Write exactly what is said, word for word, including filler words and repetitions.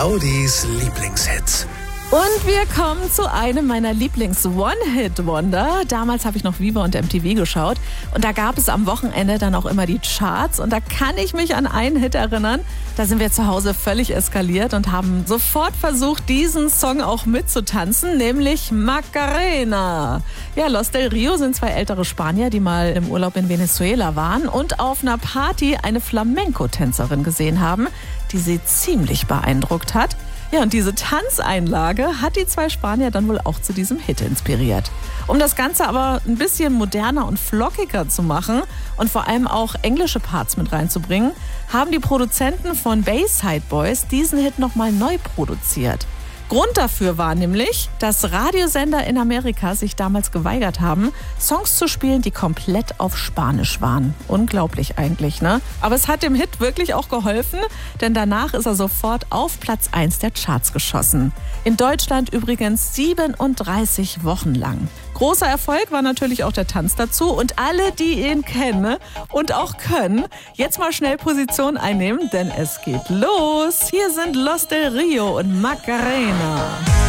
Claudis Lieblingshits. Und wir kommen zu einem meiner Lieblings-One-Hit-Wonder. Damals habe ich noch Viva und M T V geschaut. Und da gab es am Wochenende dann auch immer die Charts. Und da kann ich mich an einen Hit erinnern. Da sind wir zu Hause völlig eskaliert und haben sofort versucht, diesen Song auch mitzutanzen, nämlich Macarena. Ja, Los del Rio sind zwei ältere Spanier, die mal im Urlaub in Venezuela waren und auf einer Party eine Flamenco-Tänzerin gesehen haben, die sie ziemlich beeindruckt hat. Ja, und diese Tanzeinlage hat die zwei Spanier dann wohl auch zu diesem Hit inspiriert. Um das Ganze aber ein bisschen moderner und flockiger zu machen und vor allem auch englische Parts mit reinzubringen, haben die Produzenten von Bayside Boys diesen Hit nochmal neu produziert. Grund dafür war nämlich, dass Radiosender in Amerika sich damals geweigert haben, Songs zu spielen, die komplett auf Spanisch waren. Unglaublich eigentlich, ne? Aber es hat dem Hit wirklich auch geholfen, denn danach ist er sofort auf Platz eins der Charts geschossen. In Deutschland übrigens siebenunddreißig Wochen lang. Großer Erfolg war natürlich auch der Tanz dazu und alle, die ihn kennen und auch können, jetzt mal schnell Position einnehmen, denn es geht los. Hier sind Los del Rio und Macarena.